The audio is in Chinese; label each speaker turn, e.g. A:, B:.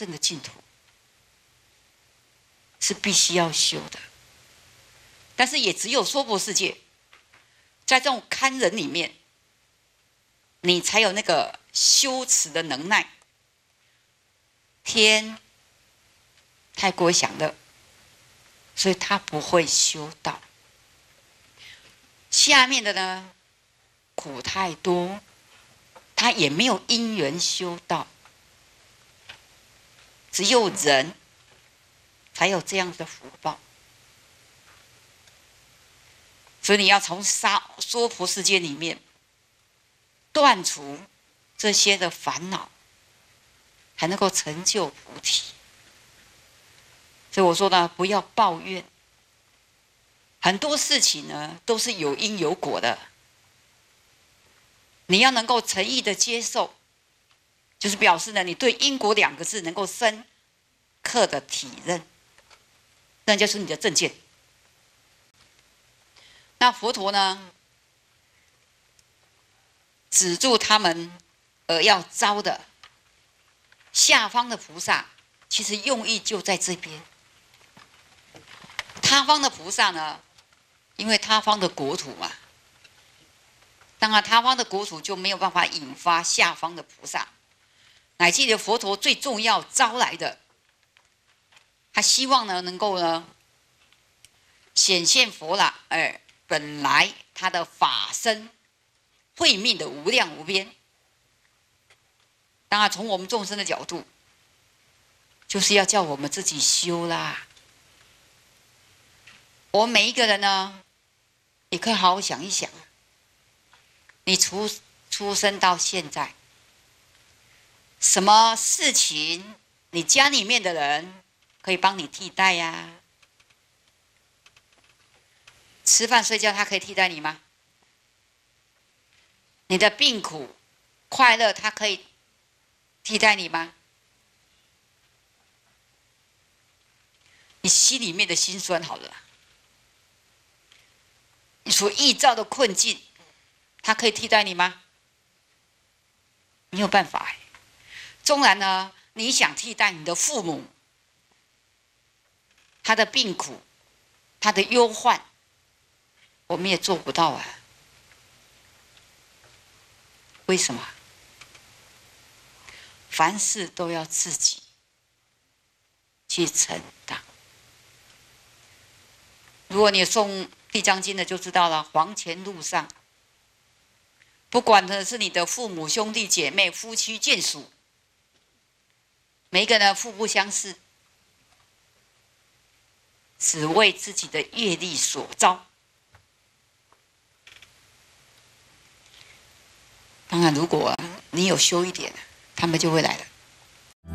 A: 正的净土，是必须要修的。但是也只有娑婆世界，在这种堪忍里面，你才有那个修持的能耐。天太过享乐，所以他不会修道。下面的呢，苦太多，他也没有因缘修道。只有人才有这样的福报。所以你要从娑婆世界里面断除这些的烦恼，才能够成就菩提。所以我说呢，不要抱怨，很多事情呢都是有因有果的，你要能够诚意的接受，就是表示呢，你对因果两个字能够深刻的体认，那就是你的正见。那佛陀呢，止住他们而要招的下方的菩萨，其实用意就在这边。他方的菩萨呢，因为他方的国土嘛，当然他方的国土就没有办法引发下方的菩萨。乃记得佛陀最重要招来的，他希望呢能够呢显现佛了，本来他的法身慧命的无量无边。当然从我们众生的角度，就是要叫我们自己修啦。我们每一个人呢，也可以好好想一想，你出生到现在，什么事情你家里面的人可以帮你替代呀？吃饭睡觉他可以替代你吗？你的病苦快乐他可以替代你吗？你心里面的辛酸好了，你所臆造的困境，他可以替代你吗？没有办法。纵然呢，你想替代你的父母，他的病苦，他的忧患，我们也做不到啊。为什么？凡事都要自己去承担。如果你诵《地藏经》的就知道了，黄泉路上，不管的是你的父母、兄弟姐妹、夫妻眷属，每一个人互不相识，只为自己的业力所招。当然，如果你有修一点，他们就会来了。